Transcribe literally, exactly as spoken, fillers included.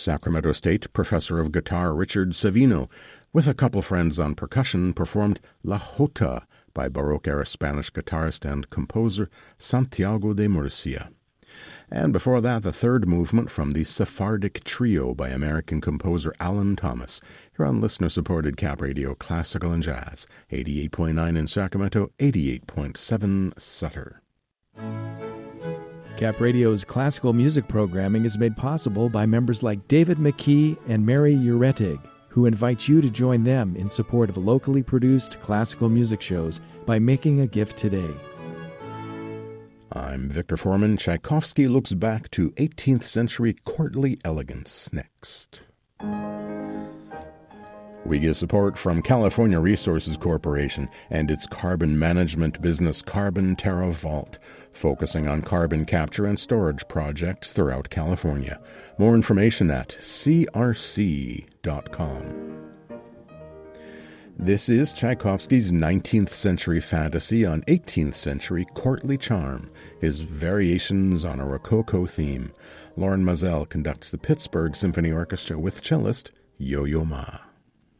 Sacramento State professor of guitar Richard Savino, with a couple friends on percussion, performed La Jota by Baroque-era Spanish guitarist and composer Santiago de Murcia. And before that, the third movement from the Sephardic Trio by American composer Alan Thomas, here on listener-supported Cap Radio Classical and Jazz, eighty-eight point nine in Sacramento, eighty-eight point seven Sutter. Cap Radio's classical music programming is made possible by members like David McKee and Mary Uretig, who invite you to join them in support of locally produced classical music shows by making a gift today. I'm Victor Foreman. Tchaikovsky looks back to eighteenth century courtly elegance next. We get support from California Resources Corporation and its carbon management business Carbon Terra Vault, focusing on carbon capture and storage projects throughout California. More information at c r c dot com. This is Tchaikovsky's nineteenth century fantasy on eighteenth century courtly charm, his variations on a Rococo theme. Lauren Mazel conducts the Pittsburgh Symphony Orchestra with cellist Yo-Yo Ma.